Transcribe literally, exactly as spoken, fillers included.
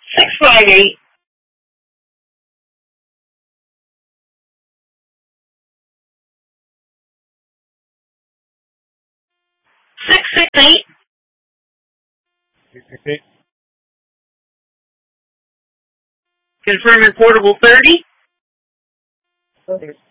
six five eight, six six eight, six six eight. confirming portable thirty. Perfect.